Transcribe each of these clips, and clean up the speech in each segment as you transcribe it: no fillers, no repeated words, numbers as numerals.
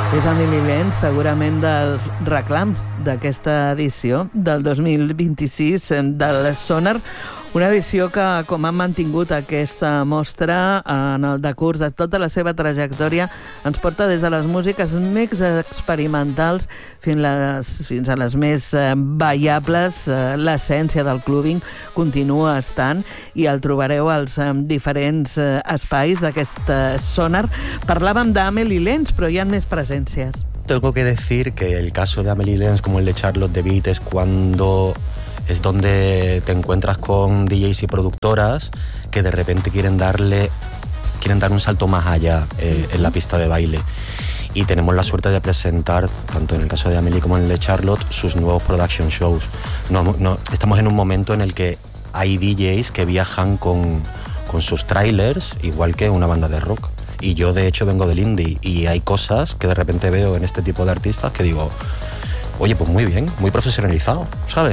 És Amelie Lenz, segurament dels reclams d'aquesta edició del 2026 del Sonar, una edició que, com han mantingut aquesta mostra en el decurs de tota la seva trajectòria, ens porta des de les músiques més experimentals fins a les més ballables. L'essència del clubbing continua estant i el trobareu als diferents espais d'aquest Sonar. Parlàvem d'Amelie Lenz, però hi ha més presències. Tengo que decir que el caso de Amelie Lenz, como el de Charlotte de Witt, es donde te encuentras con DJs y productoras que de repente quieren dar un salto más allá en la pista de baile. Y tenemos la suerte de presentar, tanto en el caso de Amelie como en el de Charlotte, sus nuevos production shows. Estamos en un momento en el que hay DJs que viajan con sus trailers, igual que una banda de rock. Y yo, de hecho, vengo del indie y hay cosas que de repente veo en este tipo de artistas que digo, oye, pues muy bien, muy profesionalizado, ¿sabes?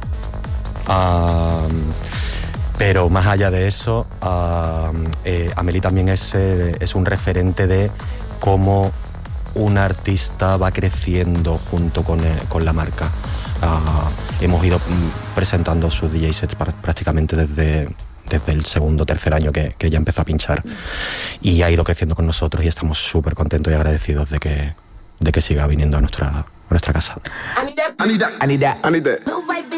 Pero más allá de eso, Amelie también es un referente de cómo un artista va creciendo junto con la marca. Hemos ido presentando sus DJ sets prácticamente desde el segundo o tercer año que ya empezó a pinchar, y ha ido creciendo con nosotros y estamos súper contentos y agradecidos de que siga viniendo a nuestra casa.